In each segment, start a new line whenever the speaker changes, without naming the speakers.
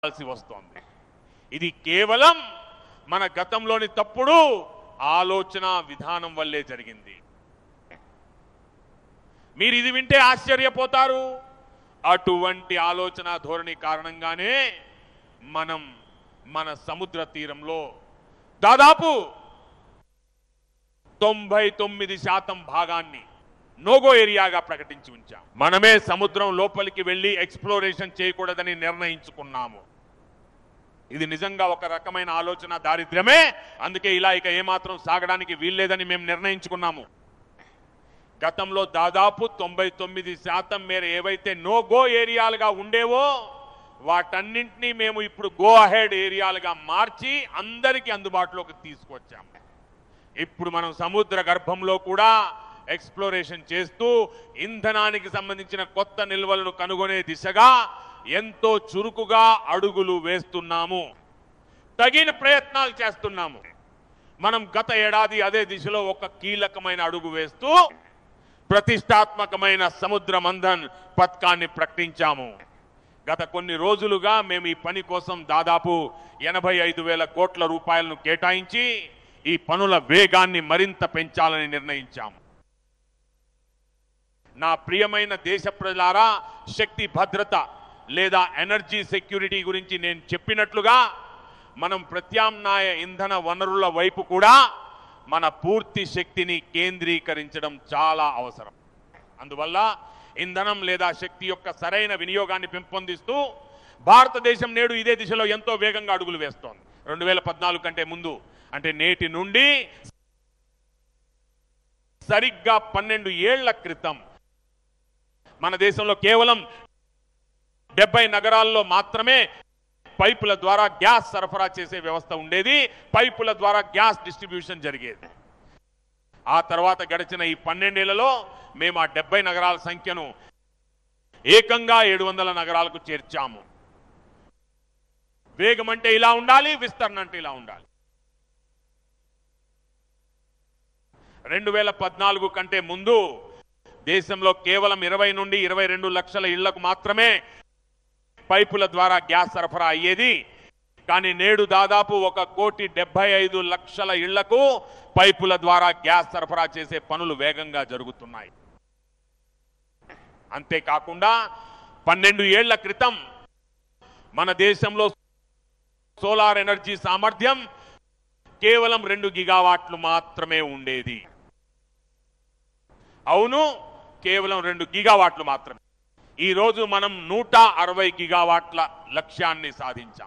వస్తోంది. ఇది కేవలం మన గతంలోని తప్పుడు ఆలోచన విధానం వల్లే జరిగింది. మీరు ఇది వింటే ఆశ్చర్యపోతారు. అటువంటి ఆలోచన ధోరణి కారణంగానే మనం మన సముద్ర తీరంలో దాదాపు 99% భాగాన్ని నోగో ఏరియాగా ప్రకటించి ఉంచాం. మనమే సముద్రం లోపలికి వెళ్లి ఎక్స్ప్లోరేషన్ చేయకూడదని నిర్ణయించుకున్నాము. ఇది నిజంగా ఒక రకమైన ఆలోచన దారిద్ర్యమే. అందుకే ఇలా ఇక ఏమాత్రం సాగడానికి వీల్లేదని మేము నిర్ణయించుకున్నాము. గతంలో దాదాపు 99% మేర ఏవైతే నో గో ఏరియాలుగా ఉండేవో వాటన్నింటినీ మేము ఇప్పుడు గో అహెడ్ ఏరియాలుగా మార్చి అందరికీ అందుబాటులోకి తీసుకొచ్చాము. ఇప్పుడు మనం సముద్ర గర్భంలో కూడా ఎక్స్ప్లోరేషన్ చేస్తూ ఇంధనానికి సంబంధించిన కొత్త నిల్వలను కనుగొనే దిశగా ఎంతో చురుకుగా అడుగులు వేస్తున్నాము. తగిన ప్రయత్నాలు చేస్తున్నాము. మనం గత ఏడాది అదే దిశలో ఒక కీలకమైన అడుగు వేస్తూ ప్రతిష్టాత్మకమైన సముద్ర మంథన్ పథకాన్ని ప్రకటించాము. గత కొన్ని రోజులుగా మేము ఈ పని కోసం దాదాపు 85,000 కోట్ల రూపాయలను కేటాయించి ఈ పనుల వేగాన్ని మరింత పెంచాలని నిర్ణయించాము. నా ప్రియమైన దేశ ప్రజలారా, శక్తి భద్రత లేదా ఎనర్జీ సెక్యూరిటీ గురించి నేను చెప్పినట్లుగా మనం ప్రత్యామ్నాయ ఇంధన వనరుల వైపు కూడా మన పూర్తి శక్తిని కేంద్రీకరించడం చాలా అవసరం. అందువల్ల ఇంధనం లేదా శక్తి యొక్క సరైన వినియోగాన్ని పెంపొందిస్తూ భారతదేశం నేడు ఇదే దిశలో ఎంతో వేగంగా అడుగులు వేస్తోంది. 2014 కంటే ముందు అంటే నేటి నుండి సరిగ్గా 12 ఏళ్ల క్రితం మన దేశంలో కేవలం 70 నగరాల్లో మాత్రమే పైపుల ద్వారా గ్యాస్ సరఫరా చేసే వ్యవస్థ ఉండేది. పైపుల ద్వారా గ్యాస్ డిస్ట్రిబ్యూషన్ జరిగేది. ఆ తర్వాత గడిచిన ఈ 12 ఏళ్లలో మేము ఆ 70 నగరాల సంఖ్యను ఏకంగా 700 నగరాలకు చేర్చాము. వేగం అంటే ఇలా ఉండాలి, విస్తరణ అంటే ఇలా ఉండాలి. 2014 కంటే ముందు దేశంలో కేవలం 20 నుండి 22 లక్షల ఇళ్లకు మాత్రమే పైపుల ద్వారా గ్యాస్ సరఫరా అయ్యేది. కానీ నేడు దాదాపు 1,75,00,000 ఇళ్లకు పైపుల ద్వారా గ్యాస్ సరఫరా చేసే పనులు వేగంగా జరుగుతున్నాయి. అంతేకాకుండా 12 ఏళ్ల క్రితం మన దేశంలో సోలార్ ఎనర్జీ సామర్థ్యం కేవలం 2 గిగావాట్లు మాత్రమే ఉండేది. అవును, కేవలం 2 గిగావాట్లు మాత్రమే. ఈ రోజు మనం 160 గిగావాట్ల లక్ష్యాన్ని సాధించాం.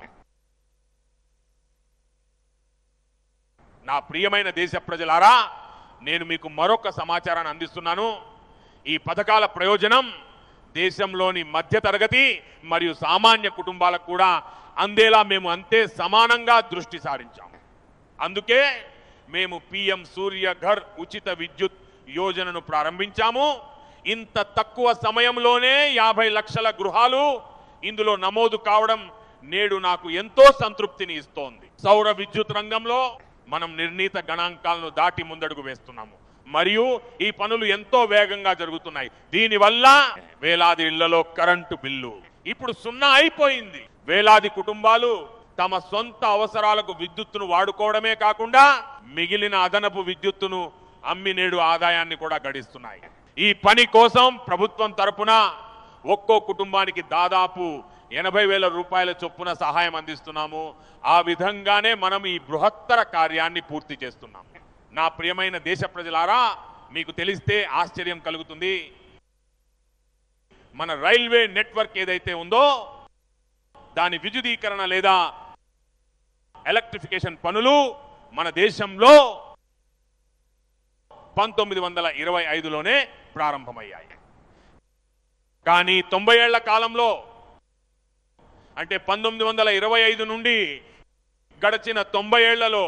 నా ప్రియమైన దేశ ప్రజలారా, నేను మీకు మరొక సమాచారాన్ని అందిస్తున్నాను. ఈ పథకాల ప్రయోజనం దేశంలోని మధ్యతరగతి మరియు సామాన్య కుటుంబాలకు కూడా అందేలా మేము అంతే సమానంగా దృష్టి సారించాం. అందుకే మేము PM సూర్య ఘర్ ఉచిత విద్యుత్ యోజనను ప్రారంభించాము. ఇంత తక్కువ సమయంలోనే 50 లక్షల గృహాలు ఇందులో నమోదు కావడం నేడు నాకు ఎంతో సంతృప్తిని ఇస్తోంది. సౌర విద్యుత్ రంగంలో మనం నిర్ణీత గణాంకాలను దాటి ముందడుగు వేస్తున్నాము మరియు ఈ పనులు ఎంతో వేగంగా జరుగుతున్నాయి. దీనివల్ల వేలాది ఇళ్లలో కరెంటు బిల్లు ఇప్పుడు 0 అయిపోయింది. వేలాది కుటుంబాలు తమ సొంత అవసరాలకు విద్యుత్తును వాడుకోవడమే కాకుండా మిగిలిన అదనపు విద్యుత్తును అమ్మి నేడు ఆదాయాన్ని కూడా గడిస్తున్నాయి. ఈ పని కోసం ప్రభుత్వం తరపున ఒక్కో కుటుంబానికి దాదాపు 80,000 రూపాయల చొప్పున సహాయం అందిస్తున్నాము. ఆ విధంగానే మనం ఈ బృహత్తర కార్యాన్ని పూర్తి చేస్తున్నాము. నా ప్రియమైన దేశ ప్రజలారా, మీకు తెలిస్తే ఆశ్చర్యం కలుగుతుంది. మన రైల్వే నెట్వర్క్ ఏదైతే ఉందో దాని విద్యుదీకరణ లేదా ఎలక్ట్రిఫికేషన్ పనులు మన దేశంలో 1925లోనే ప్రారంభమయ్యాయి. కానీ 90 ఏళ్ల కాలంలో అంటే 1925 నుండి గడిచిన 90 ఏళ్లలో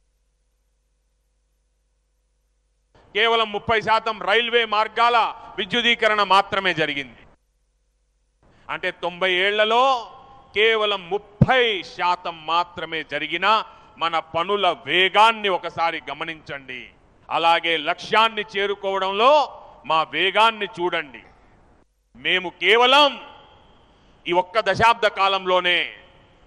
కేవలం 30% రైల్వే మార్గాల విద్యుదీకరణ మాత్రమే జరిగింది. అంటే 90 ఏళ్లలో కేవలం 30% మాత్రమే జరిగిన మన పనుల వేగాన్ని ఒకసారి గమనించండి. అలాగే లక్ష్యాన్ని చేరుకోవడంలో మా వేగాన్ని చూడండి. మేము కేవలం ఈ ఒక్క దశాబ్ద కాలంలోనే